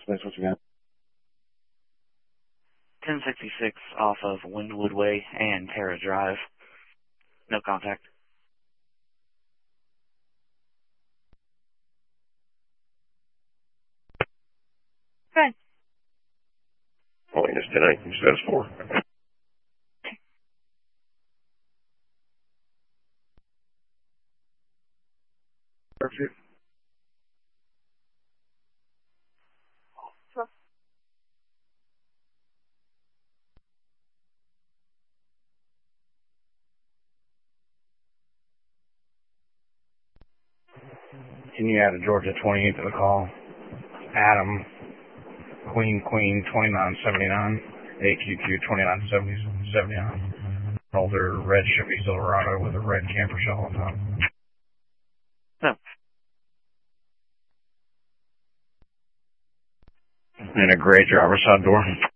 Space, what you got? 1066 off of Windwood Way and Terra Drive. No contact. Good. Holiness tonight, you said it's 4. Perfect. Can you add a Georgia 28 to the call? Adam, Queen, 2979, AQQ 2979. Older red Chevy Silverado with a red camper shell on top. No. And a gray driver's side door.